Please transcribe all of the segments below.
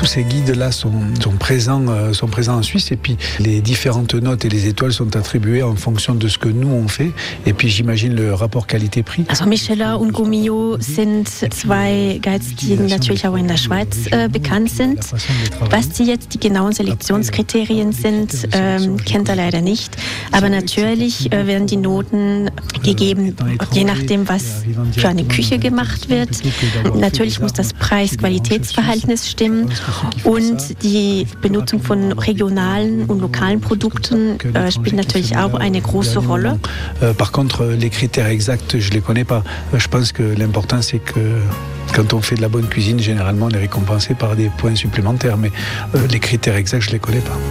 Tous ces guides-là sont présents en Suisse et puis les différentes notes et les étoiles sont attribuées en fonction de ce que nous on fait et puis j'imagine le rapport qualité-prix. Also Micheler und Gomio sind zwei Guides, die natürlich auch in der Schweiz bekannt sind. Was die jetzt die genauen Selektionskriterien sind, kennt er leider nicht. Aber natürlich werden die Noten gegeben, je nachdem, was für eine Küche gemacht wird. Natürlich muss das Preis-Qualitätsverhältnis stimmen und die Benutzung von regionalen und lokalen Produkten spielt natürlich auch eine große Rolle. Par contre, les critères exacts, je les connais pas. Je pense que l'important, c'est que quand on fait de la bonne cuisine, généralement, on est récompensé par des points supplémentaires. Mais les critères exacts, je les connais pas.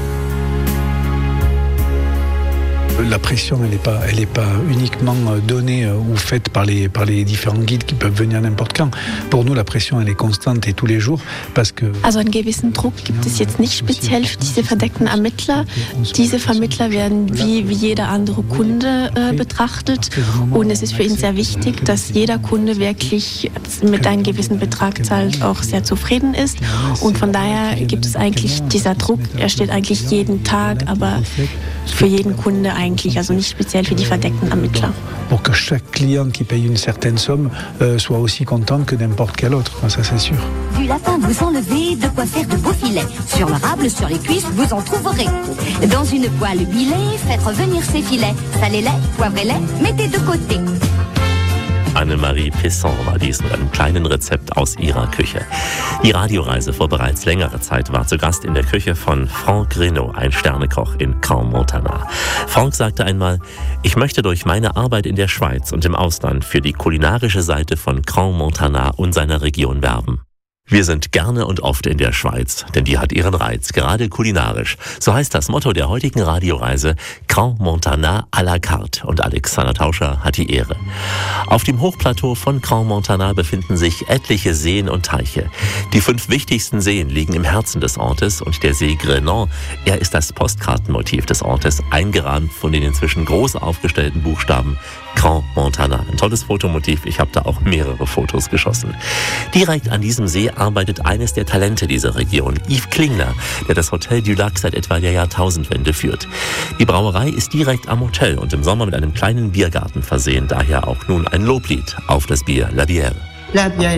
La pression, elle est pas uniquement donnée ou faite par les différents guides qui peuvent venir n'importe quand. Pour nous, la pression, elle est constante et tous les jours, parce que... Also einen gewissen Druck gibt es jetzt nicht speziell für diese verdeckten Ermittler. Diese Vermittler werden wie jeder andere Kunde betrachtet und es ist für ihn sehr wichtig, dass jeder Kunde wirklich mit einem gewissen Betrag zahlt, auch sehr zufrieden ist und von daher gibt es eigentlich dieser Druck, er steht eigentlich jeden Tag, aber für jeden Kunde eigentlich, also nicht speziell für die verdeckten Ermittler. Pour que chaque client qui paye une certaine somme soit aussi content que n'importe quel autre, ça c'est sûr. Du lapin vous enlevez, de quoi faire de beaux filets. Sur le rable, sur les cuisses, vous en trouverez. Dans une poêle huilée, faites revenir ces filets. Salez-les, poivrez-les, mettez de côté. Annemarie Pesson war dies mit einem kleinen Rezept aus ihrer Küche. Die Radioreise vor bereits längerer Zeit war zu Gast in der Küche von Franck Reynaud, ein Sternekoch in Crans-Montana. Franck sagte einmal, ich möchte durch meine Arbeit in der Schweiz und im Ausland für die kulinarische Seite von Crans-Montana und seiner Region werben. Wir sind gerne und oft in der Schweiz, denn die hat ihren Reiz, gerade kulinarisch. So heißt das Motto der heutigen Radioreise, Crans-Montana à la carte. Und Alexander Tauscher hat die Ehre. Auf dem Hochplateau von Crans-Montana befinden sich etliche Seen und Teiche. Die 5 wichtigsten Seen liegen im Herzen des Ortes und der See Grenan, er ist das Postkartenmotiv des Ortes, eingerahmt von den inzwischen groß aufgestellten Buchstaben Crans-Montana. Ein tolles Fotomotiv, ich habe da auch mehrere Fotos geschossen. Direkt an diesem See arbeitet eines der Talente dieser Region, Yves Klingler, der das Hotel du Lac seit etwa der Jahrtausendwende führt. Die Brauerei ist direkt am Hotel und im Sommer mit einem kleinen Biergarten versehen, daher auch nun ein Loblied auf das Bier La Bière. La bière